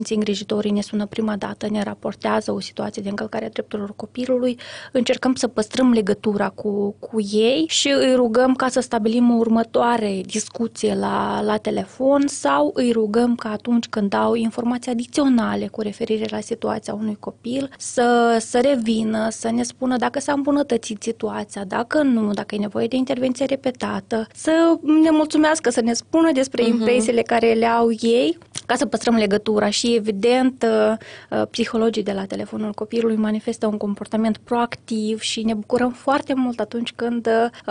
Îngrijitorii ne sună prima dată, ne raportează o situație de încălcare a drepturilor copilului, încercăm să păstrăm legătura cu ei și îi rugăm ca să stabilim o următoare discuție la telefon sau îi rugăm ca atunci când dau informații adiționale cu referire la situația unui copil să revină, să ne spună dacă s-a îmbunătățit situația, dacă nu, dacă e nevoie de intervenție repetată, să ne mulțumească, să ne spună despre impresiile care le au ei, ca să păstrăm legătura și, evident, psihologii de la telefonul copilului manifestă un comportament proactiv și ne bucurăm foarte mult atunci când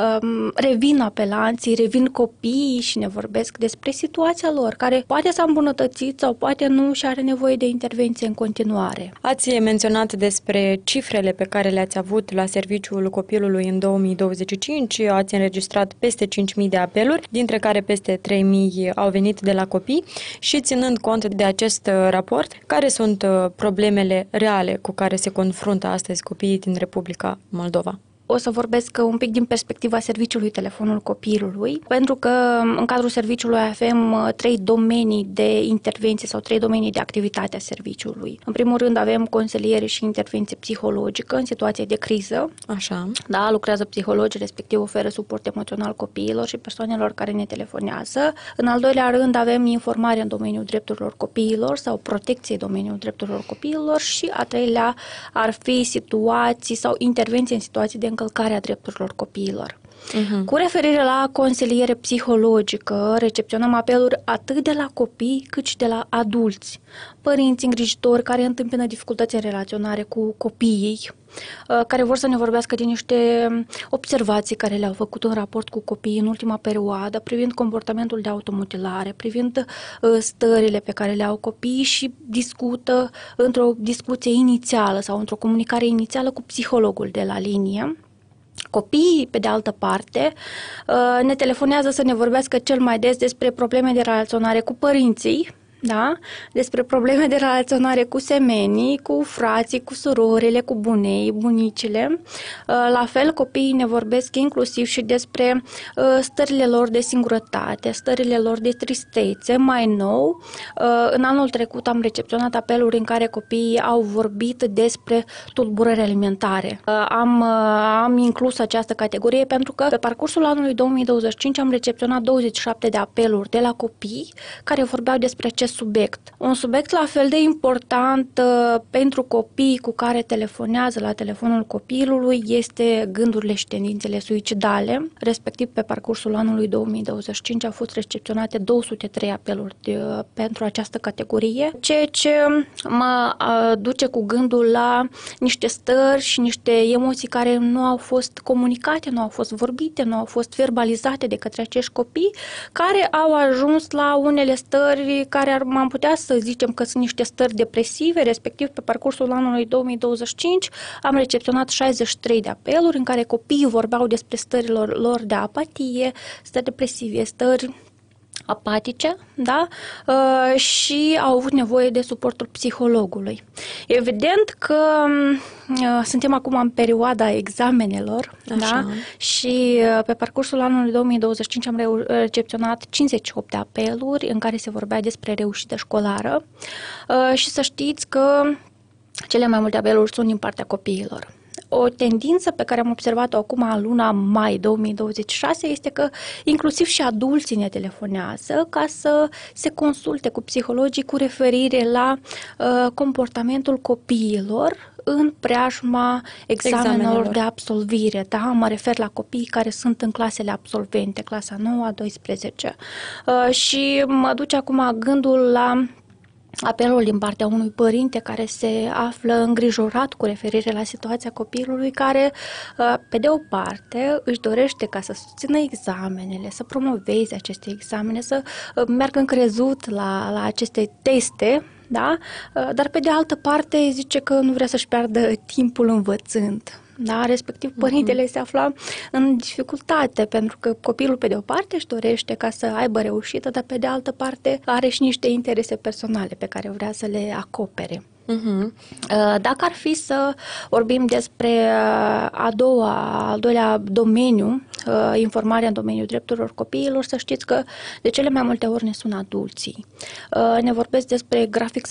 revin apelanții, revin copiii și ne vorbesc despre situația lor, care poate s-a îmbunătățit sau poate nu și are nevoie de intervenție în continuare. Ați menționat despre cifrele pe care le-ați avut la serviciul copilului în 2025, ați înregistrat peste 5.000 de apeluri, dintre care peste 3.000 au venit de la copii și ținând cont de acest raport, care sunt problemele reale cu care se confruntă astăzi copiii din Republica Moldova? O să vorbesc un pic din perspectiva serviciului telefonul copilului, pentru că în cadrul serviciului avem 3 domenii de intervenție sau 3 domenii de activitate a serviciului. În primul rând avem consiliere și intervenție psihologică în situații de criză. Așa. Da, lucrează psihologii, respectiv oferă suport emoțional copiilor și persoanelor care ne telefonează. În al doilea rând avem informare în domeniul drepturilor copiilor sau protecție în domeniul drepturilor copiilor și a treilea ar fi situații sau intervenții în situații de încălcarea drepturilor copiilor. Cu referire la consiliere psihologică, recepționăm apeluri atât de la copii cât și de la adulți, părinți îngrijitori care întâmpină dificultăți în relaționare cu copiii, care vor să ne vorbească de niște observații care le-au făcut în raport cu copiii în ultima perioadă, privind comportamentul de automutilare, privind stările pe care le au copiii și discută într-o discuție inițială sau într-o comunicare inițială cu psihologul de la linie. Copiii, pe de altă parte, ne telefonează să ne vorbească cel mai des despre probleme de relaționare cu părinții, da? Despre probleme de relaționare cu semenii, cu frații, cu surorile, cu bunei, bunicile. La fel, copiii ne vorbesc inclusiv și despre stările lor de singurătate, stările lor de tristețe. Mai nou, în anul trecut am recepționat apeluri în care copiii au vorbit despre tulburări alimentare. Am inclus această categorie pentru că pe parcursul anului 2025 am recepționat 27 de apeluri de la copii care vorbeau despre acest subiect. Un subiect la fel de important pentru copii cu care telefonează la telefonul copilului este gândurile și tendințele suicidale. Respectiv, pe parcursul anului 2025 au fost recepționate 203 apeluri pentru această categorie, ceea ce mă duce cu gândul la niște stări și niște emoții care nu au fost comunicate, nu au fost vorbite, nu au fost verbalizate de către acești copii, care au ajuns la unele stări care am putea să zicem că sunt niște stări depresive, respectiv pe parcursul anului 2025 am recepționat 63 de apeluri în care copiii vorbeau despre stările lor de apatie, stări depresive, stări apatice, da? Și au avut nevoie de suportul psihologului. Evident că suntem acum în perioada examenelor, da? Și pe parcursul anului 2025 am recepționat 58 de apeluri în care se vorbea despre reușită școlară și să știți că cele mai multe apeluri sunt din partea copiilor. O tendință pe care am observat-o acum în luna mai 2026 este că inclusiv și adulții ne telefonează ca să se consulte cu psihologii cu referire la comportamentul copiilor în preajma examenelor de absolvire. Da? Mă refer la copiii care sunt în clasele absolvente, clasa 9-12. Și mă duce acum gândul la apelul din partea unui părinte care se află îngrijorat cu referire la situația copilului, care, pe de o parte, își dorește ca să susțină examenele, să promoveze aceste examene, să meargă încrezut la aceste teste, da? Dar, pe de altă parte, zice că nu vrea să-și piardă timpul învățând. Da, respectiv părintele se afla în dificultate pentru că copilul pe de o parte își dorește ca să aibă reușită, dar pe de altă parte are și niște interese personale pe care vrea să le acopere. Dacă ar fi să vorbim despre al doilea domeniu, informarea în domeniul drepturilor copiilor, să știți că de cele mai multe ori ne sună adulții. Ne vorbesc despre grafic